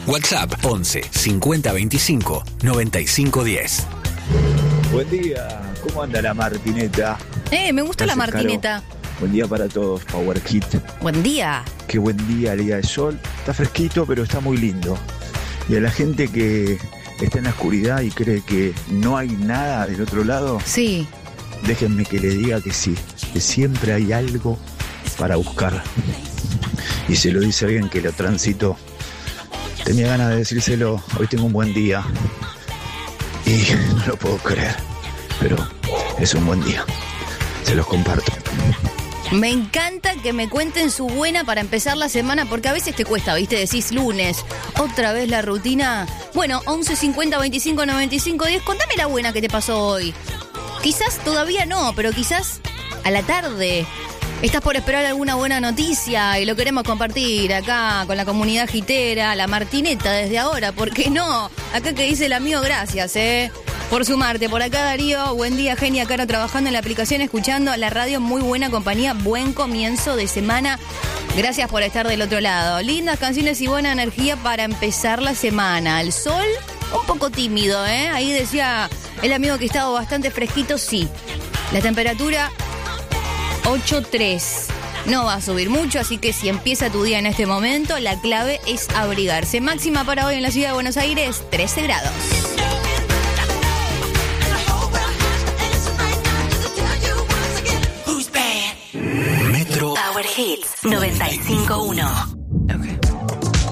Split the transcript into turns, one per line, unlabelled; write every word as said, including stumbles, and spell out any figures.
WhatsApp once cincuenta veinticinco noventa y cinco diez.
Buen día, ¿cómo anda la Martineta?
Eh, me gusta la
Gracias,
Martineta.
Caro. Buen día para todos, Power Kit.
Buen día.
Qué buen día, el día del sol. Está fresquito, pero está muy lindo. Y a la gente que está en la oscuridad y cree que no hay nada del otro lado,
Sí.
déjenme que le diga que sí, que siempre hay algo para buscar. Y se lo dice alguien que lo transitó. Tenía ganas de decírselo, hoy tengo un buen día. Y no lo puedo creer, pero es un buen día. Se los comparto.
Me encanta que me cuenten su buena para empezar la semana, porque a veces te cuesta, ¿viste? Decís lunes, otra vez la rutina. Bueno, once cincuenta veinticinco noventa y cinco diez, contame la buena que te pasó hoy. Quizás todavía no, pero quizás a la tarde estás por esperar alguna buena noticia y lo queremos compartir acá con la comunidad jitera, la Martineta desde ahora, ¿por qué no? Acá que dice el amigo, gracias, eh. Por sumarte. Por acá, Darío, buen día, Genia, Caro, trabajando en la aplicación, escuchando la radio, muy buena compañía, buen comienzo de semana. Gracias por estar del otro lado. Lindas canciones y buena energía para empezar la semana. El sol, un poco tímido, ¿eh? Ahí decía el amigo que estaba bastante fresquito, sí. La temperatura, ocho tres. No va a subir mucho, así que si empieza tu día en este momento, la clave es abrigarse. Máxima para hoy en la ciudad de Buenos Aires, trece grados.
Metro
Power Hits noventa y cinco punto uno.
Okay.